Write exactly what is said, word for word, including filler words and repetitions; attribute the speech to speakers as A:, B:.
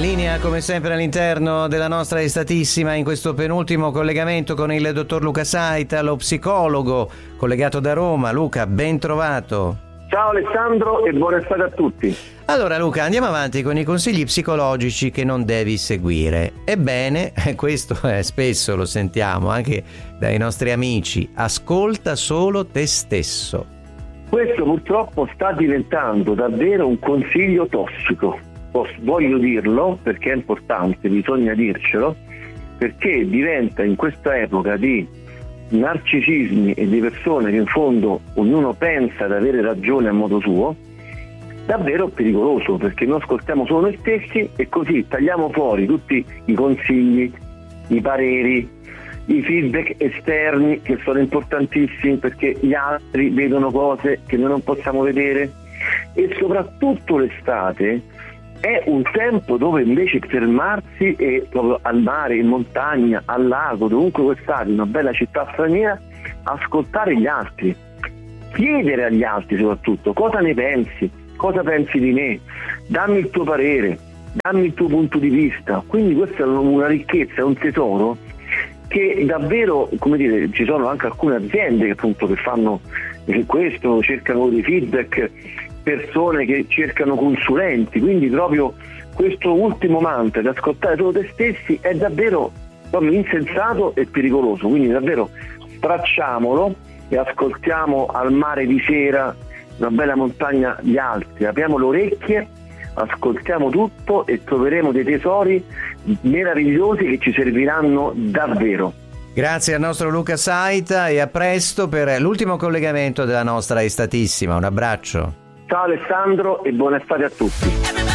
A: linea come sempre all'interno della nostra estatissima in questo penultimo collegamento con il dottor Luca Saita, lo psicologo collegato da Roma. Luca, ben trovato.
B: Ciao Alessandro e buona estate a tutti.
A: Allora Luca, andiamo avanti con i consigli psicologici che non devi seguire. Ebbene, questo è, spesso lo sentiamo anche dai nostri amici, ascolta solo te stesso.
B: Questo purtroppo sta diventando davvero un consiglio tossico. Voglio dirlo perché è importante, bisogna dircelo, perché diventa in questa epoca di narcisismi e di persone che in fondo ognuno pensa di avere ragione a modo suo, davvero pericoloso, perché noi ascoltiamo solo noi stessi e così tagliamo fuori tutti i consigli, i pareri, i feedback esterni che sono importantissimi perché gli altri vedono cose che noi non possiamo vedere. E soprattutto l'estate è un tempo dove invece fermarsi e proprio al mare, in montagna, al lago, dovunque vuoi stare, in una bella città straniera, ascoltare gli altri, chiedere agli altri soprattutto cosa ne pensi, cosa pensi di me, dammi il tuo parere, dammi il tuo punto di vista. Quindi questa è una ricchezza, è un tesoro che davvero, come dire, ci sono anche alcune aziende che appunto che fanno questo, cercano dei feedback, persone che cercano consulenti, quindi proprio questo ultimo mantra di ascoltare solo te stessi è davvero proprio insensato e pericoloso, quindi davvero stracciamolo e ascoltiamo al mare di sera, una bella montagna gli altri, apriamo le orecchie, ascoltiamo tutto e troveremo dei tesori meravigliosi che ci serviranno davvero.
A: Grazie al nostro Luca Saita e a presto per l'ultimo collegamento della nostra estatissima. Un abbraccio.
B: Ciao Alessandro e buona estate a tutti.